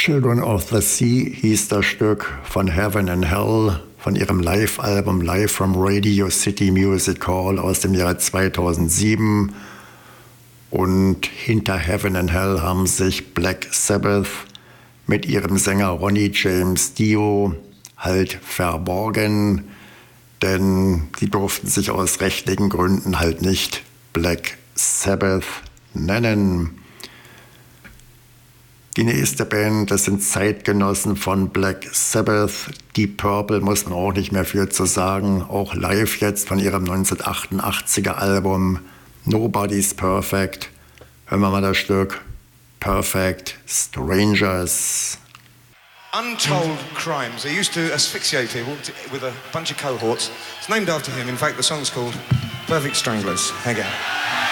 Children of the Sea hieß das Stück von Heaven and Hell von ihrem Live-Album Live from Radio City Music Hall aus dem Jahr 2007. Und hinter Heaven and Hell haben sich Black Sabbath mit ihrem Sänger Ronnie James Dio halt verborgen, denn sie durften sich aus rechtlichen Gründen halt nicht Black Sabbath nennen. Die nächste Band, das sind Zeitgenossen von Black Sabbath. Deep Purple muss man auch nicht mehr viel zu sagen. Auch live jetzt von ihrem 1988er Album Nobody's Perfect. Hören wir mal das Stück Perfect Strangers. Untold crimes. He used to asphyxiate people with a bunch of cohorts. It's named after him. In fact, the song's called Perfect Stranglers. Again.